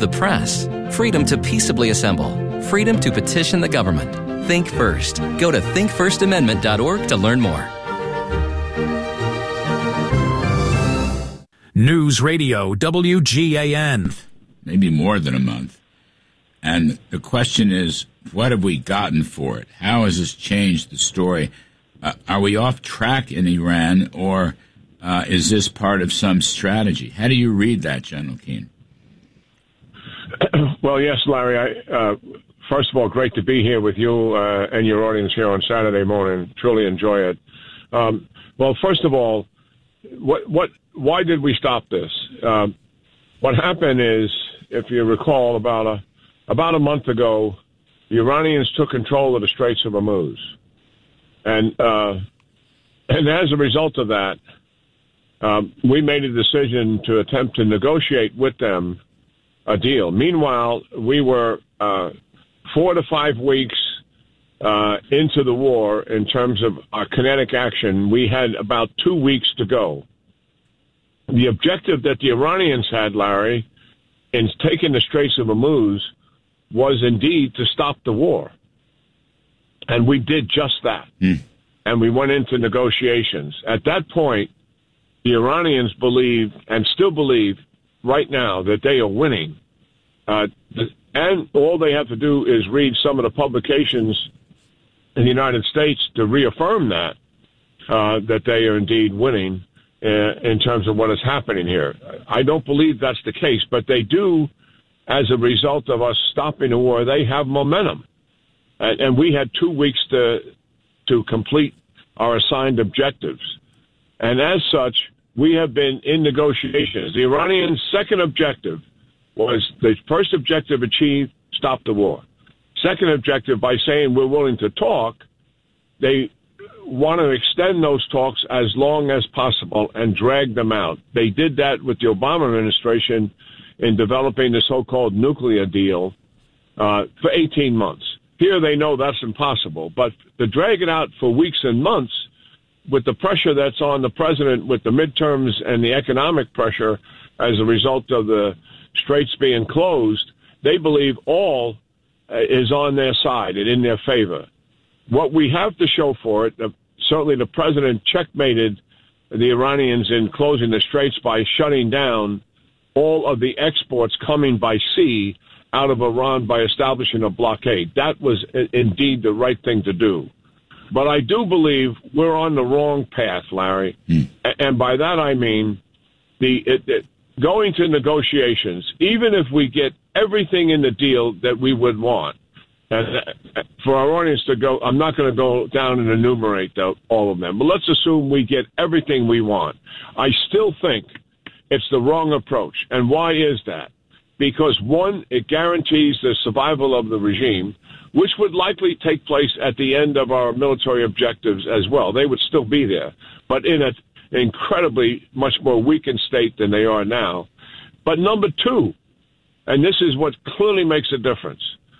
the press, freedom to peaceably assemble, freedom to petition the government. Think First. Go to thinkfirstamendment.org to learn more. News Radio WGAN. Maybe more than a month. And the question is, what have we gotten for it? How has this changed the story? Are we off track in Iran, or is this part of some strategy? How do you read that, General Keane? Well, yes, Larry. First of all, great to be here with you and your audience here on Saturday morning. Truly enjoy it. Well, first of all, why did we stop this? What happened is, if you recall, about a month ago, the Iranians took control of the Straits of Hormuz, and as a result of that, we made a decision to attempt to negotiate with them a deal. Meanwhile, we were 4 to 5 weeks into the war in terms of our kinetic action. We had about 2 weeks to go. The objective that the Iranians had, Larry, in taking the Straits of Hormuz was indeed to stop the war. And we did just that. And we went into negotiations. At that point, the Iranians believe, and still believe right now, that they are winning. And all they have to do is read some of the publications in the United States to reaffirm that they are indeed winning in terms of what is happening here. I don't believe that's the case, but they do, as a result of us stopping the war, they have momentum. And we had 2 weeks to complete our assigned objectives. And as such, we have been in negotiations. The Iranians' second objective was the first objective achieved, stop the war. Second objective, by saying we're willing to talk, they want to extend those talks as long as possible and drag them out. They did that with the Obama administration in developing the so-called nuclear deal for 18 months. Here they know that's impossible, but to drag it out for weeks and months with the pressure that's on the president with the midterms and the economic pressure as a result of the straits being closed, they believe all is on their side and in their favor. What we have to show for it, certainly the president checkmated the Iranians in closing the straits by shutting down all of the exports coming by sea out of Iran by establishing a blockade. That was indeed the right thing to do. But I do believe we're on the wrong path, Larry. And by that I mean going to negotiations, even if we get everything in the deal that we would want. And for our audience to go, I'm not going to go down and enumerate all of them, but let's assume we get everything we want. I still think it's the wrong approach. And why is that? Because, one, it guarantees the survival of the regime, which would likely take place at the end of our military objectives as well. They would still be there, but in an incredibly much more weakened state than they are now. But number two, and this is what clearly makes a difference,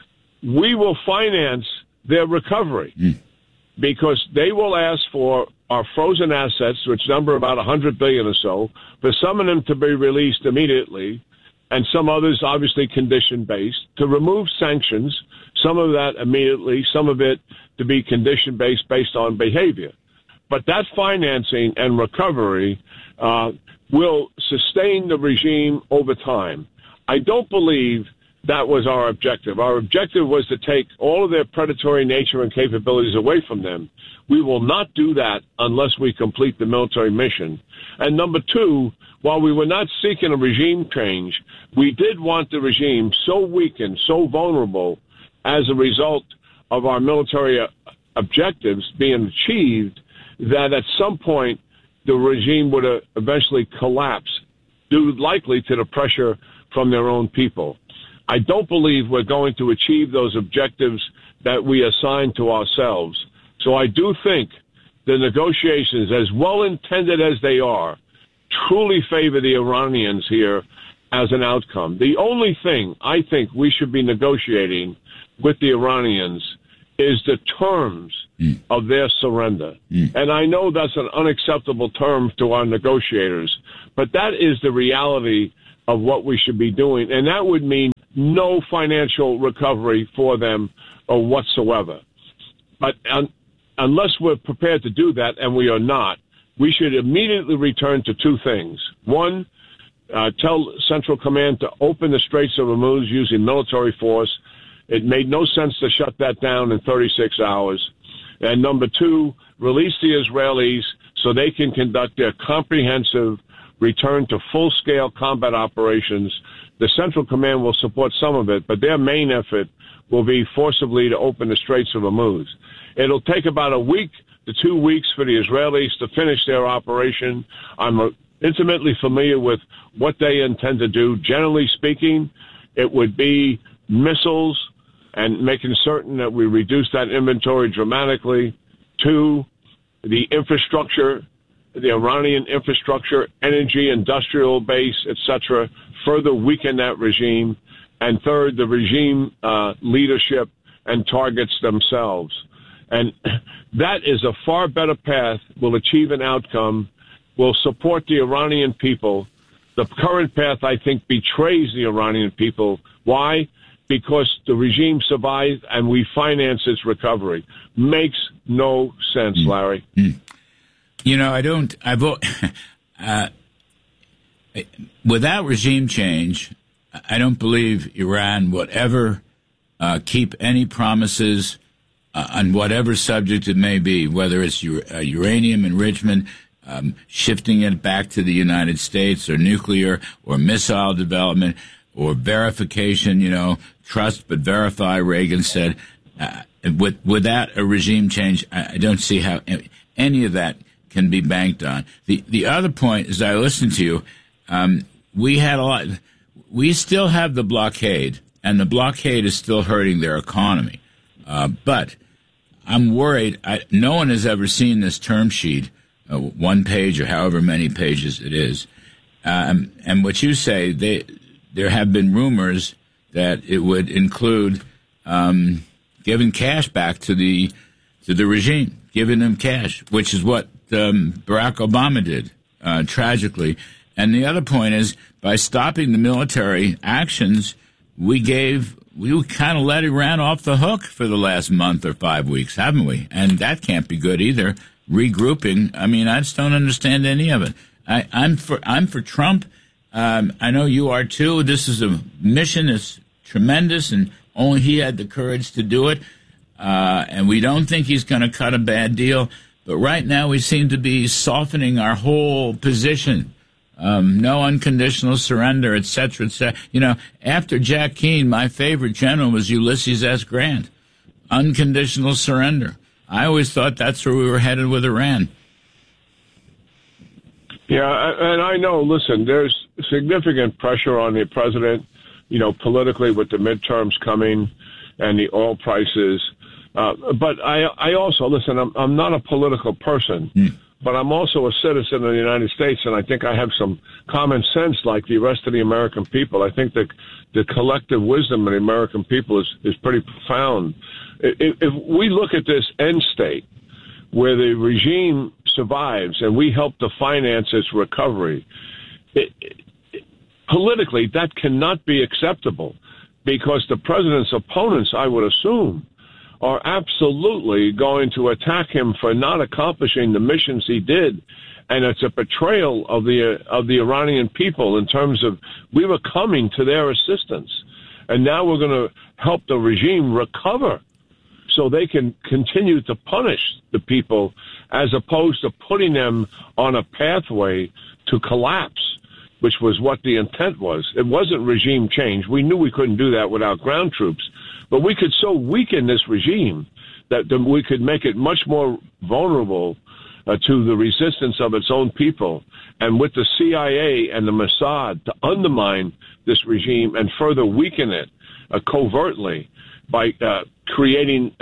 we will finance their recovery because they will ask for our frozen assets, which number about $100 billion or so, for some of them to be released immediately, and some others obviously condition-based, to remove sanctions, some of that immediately, some of it to be condition-based based on behavior. But that financing and recovery will sustain the regime over time. I don't believe that was our objective. Our objective was to take all of their predatory nature and capabilities away from them. We will not do that unless we complete the military mission. And number two, while we were not seeking a regime change, we did want the regime so weakened, so vulnerable as a result of our military objectives being achieved that at some point the regime would eventually collapse due likely to the pressure from their own people. I don't believe we're going to achieve those objectives that we assigned to ourselves. So I do think the negotiations, as well intended as they are, truly favor the Iranians here as an outcome. The only thing I think we should be negotiating with the Iranians is the terms of their surrender. And I know that's an unacceptable term to our negotiators, but that is the reality of what we should be doing. And that would mean no financial recovery for them or whatsoever. But unless we're prepared to do that, and we are not, we should immediately return to two things. One, tell Central Command to open the Straits of Hormuz using military force. It made no sense to shut that down in 36 hours. And number two, release the Israelis so they can conduct their comprehensive return to full-scale combat operations. The Central Command will support some of it, but their main effort will be forcibly to open the Straits of Hormuz. It'll take about a week to 2 weeks for the Israelis to finish their operation. I'm intimately familiar with what they intend to do. Generally speaking, it would be missiles and making certain that we reduce that inventory dramatically. Two, the infrastructure, the Iranian infrastructure, energy, industrial base, etc., further weaken that regime. And third, the regime leadership and targets themselves. And that is a far better path, will achieve an outcome, will support the Iranian people. The current path, I think, betrays the Iranian people. Why? Because the regime survived and we finance its recovery. Makes no sense, Larry. You know, without regime change, I don't believe Iran would ever keep any promises on whatever subject it may be, whether it's uranium enrichment, shifting it back to the United States, or nuclear or missile development, or verification, trust but verify, Reagan said. Without a regime change, I don't see how any of that can be banked on. The other point, as I listened to you, we still have the blockade, and the blockade is still hurting their economy. But I'm worried. No one has ever seen this term sheet, 1 page or however many pages it is. And what you say, there have been rumors that it would include giving cash back to the regime, giving them cash, which is what Barack Obama did, tragically. And the other point is, by stopping the military actions, we kind of let Iran off the hook for the last month or 5 weeks, haven't we? And that can't be good either. Regrouping. I mean, I just don't understand any of it. I'm for Trump. I know you are too. This is a mission that's tremendous, and only he had the courage to do it. And we don't think he's going to cut a bad deal. But right now, we seem to be softening our whole position. No unconditional surrender, et cetera, et cetera. After Jack Keane, my favorite general was Ulysses S. Grant. Unconditional surrender. I always thought that's where we were headed with Iran. Yeah, and I know, listen, there's significant pressure on the president, politically with the midterms coming and the oil prices. But I also, listen, I'm not a political person. But I'm also a citizen of the United States, and I think I have some common sense like the rest of the American people. I think that the collective wisdom of the American people is pretty profound. If we look at this end state where the regime survives and we help to finance its recovery, politically that cannot be acceptable, because the president's opponents, I would assume, are absolutely going to attack him for not accomplishing the missions he did. And it's a betrayal of the Iranian people in terms of we were coming to their assistance. And now we're going to help the regime recover so they can continue to punish the people as opposed to putting them on a pathway to collapse, which was what the intent was. It wasn't regime change. We knew we couldn't do that without ground troops. But we could so weaken this regime that we could make it much more vulnerable to the resistance of its own people. And with the CIA and the Mossad to undermine this regime and further weaken it covertly by creating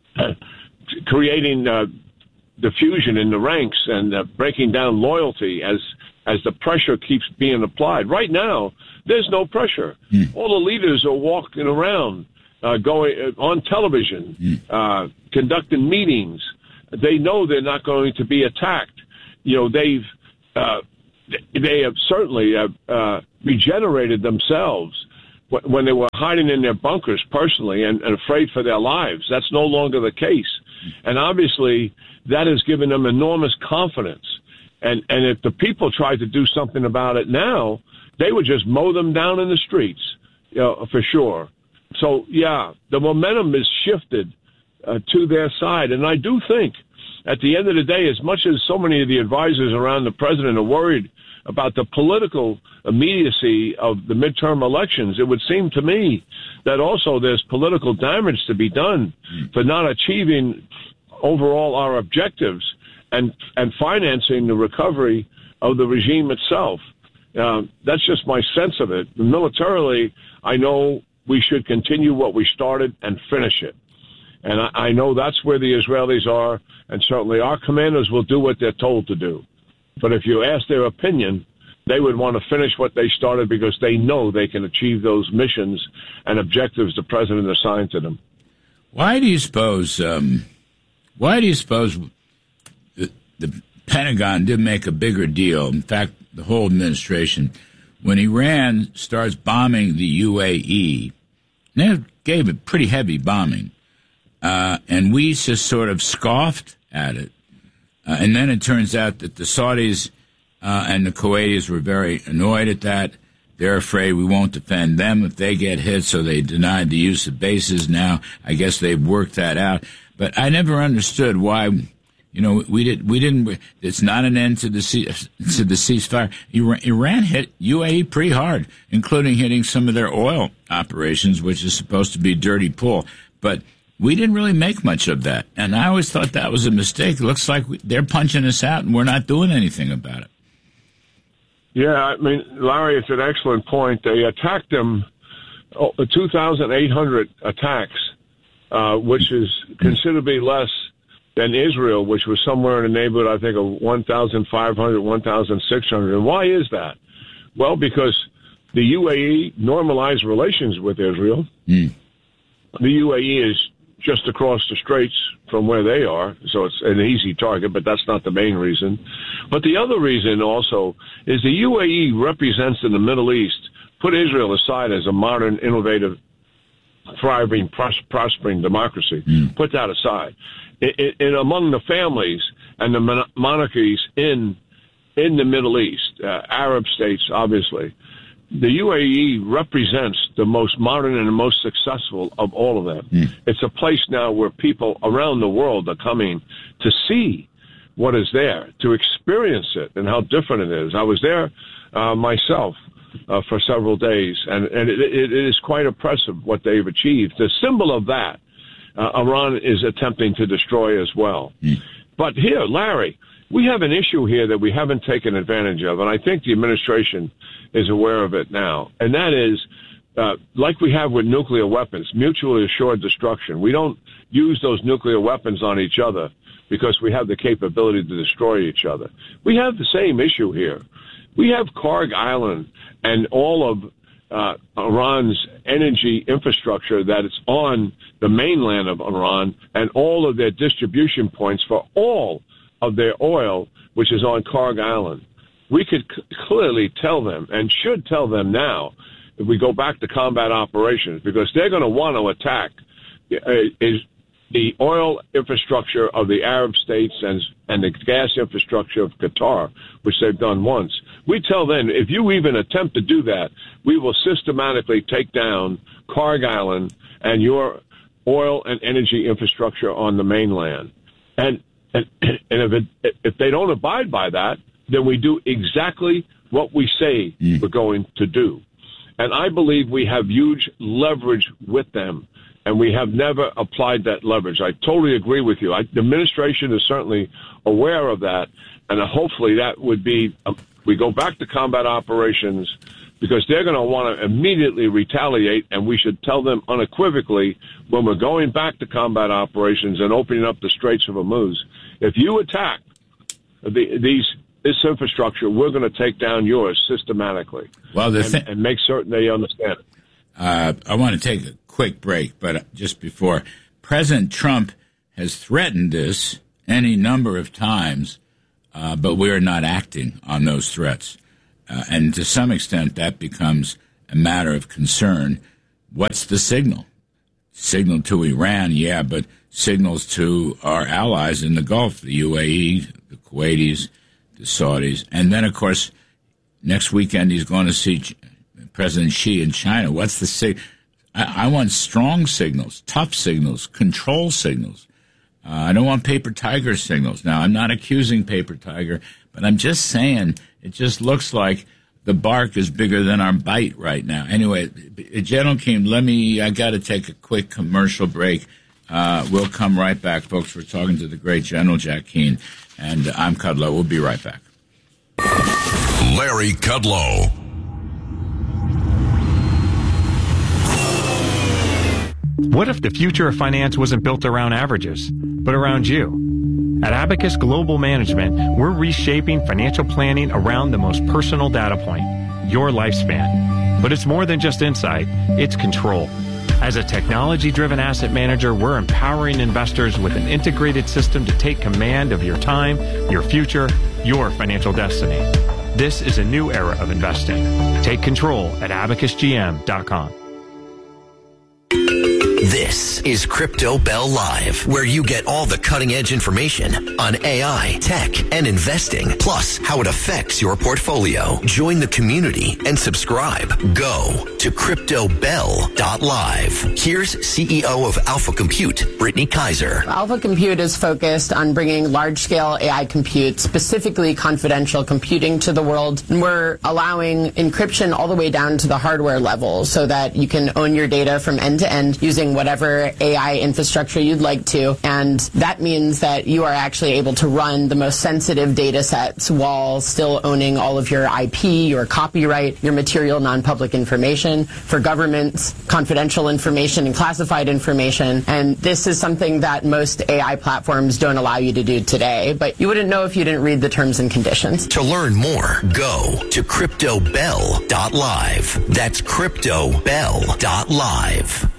diffusion in the ranks and breaking down loyalty as the pressure keeps being applied. Right now, there's no pressure. All the leaders are walking around, going on television, conducting meetings. They know they're not going to be attacked. They have certainly regenerated themselves when they were hiding in their bunkers personally and afraid for their lives. That's no longer the case. And obviously, that has given them enormous confidence. And if the people tried to do something about it now, they would just mow them down in the streets, for sure. So, yeah, the momentum is shifted to their side. And I do think, at the end of the day, as much as so many of the advisors around the president are worried about the political immediacy of the midterm elections, it would seem to me that also there's political damage to be done for not achieving overall our objectives and financing the recovery of the regime itself. That's just my sense of it. Militarily, I know we should continue what we started and finish it. And I know that's where the Israelis are, and certainly our commanders will do what they're told to do. But if you ask their opinion, they would want to finish what they started because they know they can achieve those missions and objectives the president assigned to them. Why do you suppose the Pentagon did make a bigger deal, in fact, the whole administration, when Iran starts bombing the UAE? They gave it pretty heavy bombing. And we just sort of scoffed at it. And then it turns out that the Saudis and the Kuwaitis were very annoyed at that. They're afraid we won't defend them if they get hit, so they denied the use of bases. Now, I guess they've worked that out. But I never understood why, we didn't. It's not an end to the ceasefire. Iran hit UAE pretty hard, including hitting some of their oil operations, which is supposed to be dirty pool. But we didn't really make much of that, and I always thought that was a mistake. It looks like they're punching us out, and we're not doing anything about it. Yeah, I mean, Larry, it's an excellent point. They attacked them, 2,800 attacks, which is considerably less than Israel, which was somewhere in the neighborhood, I think, of 1,500, 1,600. And why is that? Well, because the UAE normalized relations with Israel. The UAE is just across the straits from where they are, so it's an easy target, but that's not the main reason. But the other reason also is the UAE represents in the Middle East, put Israel aside as a modern, innovative, thriving, prospering democracy. Put that aside. In among the families and the monarchies in the Middle East, Arab states, obviously, the UAE represents the most modern and the most successful of all of them. It's a place now where people around the world are coming to see what is there, to experience it and how different it is. I was there myself for several days, and it is quite impressive what they've achieved. The symbol of that, Iran is attempting to destroy as well. But here, Larry, we have an issue here that we haven't taken advantage of, and I think the administration is aware of it now, and that is, like we have with nuclear weapons, mutually assured destruction. We don't use those nuclear weapons on each other because we have the capability to destroy each other. We have the same issue here. We have Karg Island and all of Iran's energy infrastructure that is on the mainland of Iran and all of their distribution points for all of their oil, which is on Karg Island. We could clearly tell them, and should tell them now, if we go back to combat operations, because they're going to want to attack is the oil infrastructure of the Arab states and the gas infrastructure of Qatar, which they've done once. We tell them, if you even attempt to do that, we will systematically take down Karg Island and your oil and energy infrastructure on the mainland. And if they don't abide by that, then we do exactly what we say we're going to do. And I believe we have huge leverage with them, and we have never applied that leverage. I totally agree with you. The administration is certainly aware of that, and hopefully that would be, we go back to combat operations, because they're going to want to immediately retaliate, and we should tell them unequivocally when we're going back to combat operations and opening up the Straits of Hormuz, if you attack this infrastructure, we're going to take down yours systematically. Well, and make certain they understand it. I want to take a quick break, but just before, President Trump has threatened this any number of times, but we are not acting on those threats. And to some extent, that becomes a matter of concern. What's the signal? Signal to Iran, yeah, but signals to our allies in the Gulf, the UAE, the Kuwaitis, the Saudis. And then, of course, next weekend he's going to see President Xi in China. What's the signal? I want strong signals, tough signals, control signals. I don't want paper tiger signals. Now, I'm not accusing paper tiger, but I'm just saying it just looks like the bark is bigger than our bite right now. Anyway, General Keane, I got to take a quick commercial break. We'll come right back, folks. We're talking to the great General Jack Keane, and I'm Kudlow. We'll be right back. Larry Kudlow. What if the future of finance wasn't built around averages, but around you? At Abacus Global Management, we're reshaping financial planning around the most personal data point, your lifespan. But it's more than just insight, it's control. As a technology-driven asset manager, we're empowering investors with an integrated system to take command of your time, your future, your financial destiny. This is a new era of investing. Take control at abacusgm.com. This is Crypto Bell Live, where you get all the cutting-edge information on AI, tech, and investing, plus how it affects your portfolio. Join the community and subscribe. Go to CryptoBell.live. Here's CEO of Alpha Compute, Brittany Kaiser. Alpha Compute is focused on bringing large-scale AI compute, specifically confidential computing, to the world. And we're allowing encryption all the way down to the hardware level so that you can own your data from end to end using whatever AI infrastructure you'd like to. And that means that you are actually able to run the most sensitive data sets while still owning all of your IP, your copyright, your material non-public information, for governments, confidential information and classified information. And this is something that most AI platforms don't allow you to do today. But you wouldn't know if you didn't read the terms and conditions. To learn more, go to CryptoBell.live. That's CryptoBell.live.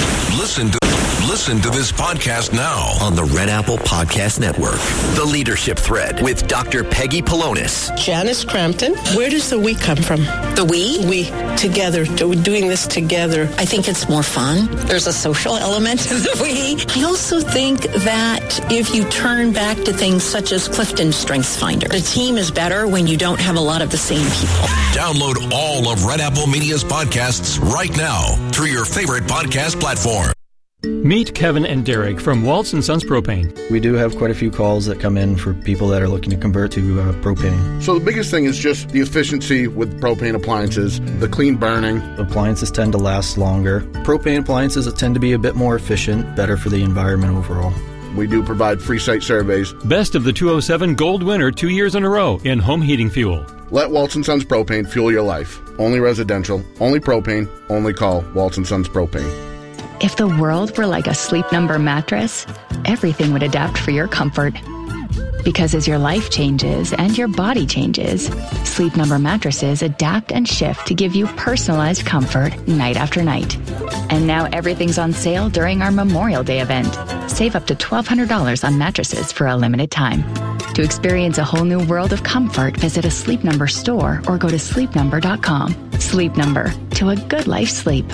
Listen to this podcast now on the Red Apple Podcast Network. The Leadership Thread with Dr. Peggy Polonis. Janice Crampton. Where does the we come from? The we? We. Together. Doing this together. I think it's more fun. There's a social element to the we. I also think that if you turn back to things such as Clifton StrengthsFinder, the team is better when you don't have a lot of the same people. Download all of Red Apple Media's podcasts right now through your favorite podcast platform. Meet Kevin and Derek from Waltz & Sons Propane. We do have quite a few calls that come in for people that are looking to convert to propane. So the biggest thing is just the efficiency with propane appliances, the clean burning. Appliances tend to last longer. Propane appliances tend to be a bit more efficient, better for the environment overall. We do provide free site surveys. Best of the 207 Gold winner 2 years in a row in home heating fuel. Let Waltz & Sons Propane fuel your life. Only residential, only propane, only call Waltz & Sons Propane. If the world were like a Sleep Number mattress, everything would adapt for your comfort. Because as your life changes and your body changes, Sleep Number mattresses adapt and shift to give you personalized comfort night after night. And now everything's on sale during our Memorial Day event. Save up to $1,200 on mattresses for a limited time. To experience a whole new world of comfort, visit a Sleep Number store or go to sleepnumber.com. Sleep Number, to a good night's sleep.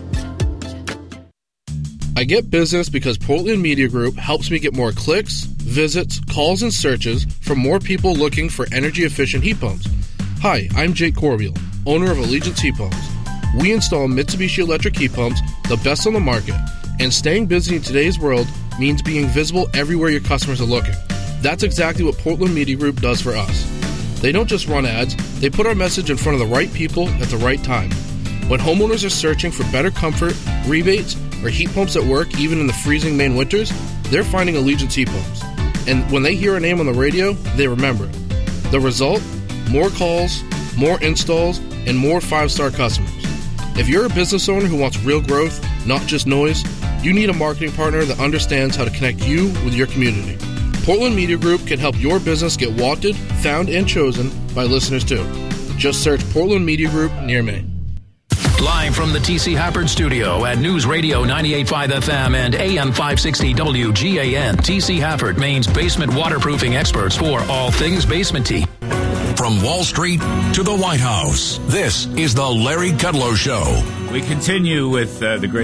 I get business because Portland Media Group helps me get more clicks, visits, calls, and searches from more people looking for energy-efficient heat pumps. Hi, I'm Jake Corbeil, owner of Allegiance Heat Pumps. We install Mitsubishi electric heat pumps, the best on the market, and staying busy in today's world means being visible everywhere your customers are looking. That's exactly what Portland Media Group does for us. They don't just run ads, they put our message in front of the right people at the right time. When homeowners are searching for better comfort, rebates, or heat pumps at work, even in the freezing Maine winters, they're finding Allegiance heat pumps. And when they hear a name on the radio, they remember it. The result? More calls, more installs, and more 5-star customers. If you're a business owner who wants real growth, not just noise, you need a marketing partner that understands how to connect you with your community. Portland Media Group can help your business get wanted, found, and chosen by listeners too. Just search Portland Media Group near me. Live from the T.C. Hafford Studio at News Radio 98.5 FM and AM 560 WGAN. T.C. Hafford, Maine's basement waterproofing experts for all things basement-y. From Wall Street to the White House, this is the Larry Kudlow Show. We continue with the great